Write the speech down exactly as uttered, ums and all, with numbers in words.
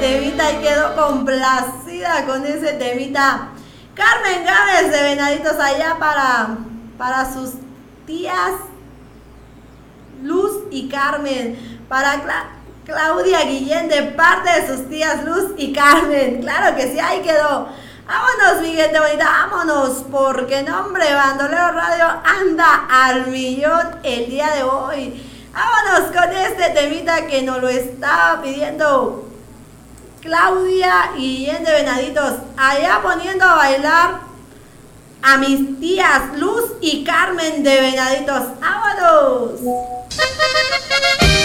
temita y quedó complacida con ese temita. Carmen Gámez de Venaditos allá para, para sus tías Luz y Carmen. Para Cla Claudia Guillén de parte de sus tías Luz y Carmen. Claro que sí, ahí quedó. Vámonos, mi gente bonita, vámonos, porque no, hombre, Bandolero Radio anda al millón el día de hoy. Vámonos con este temita que nos lo estaba pidiendo Claudia Guillén de Venaditos, allá poniendo a bailar a mis tías Luz y Carmen de Venaditos. ¡Vámonos!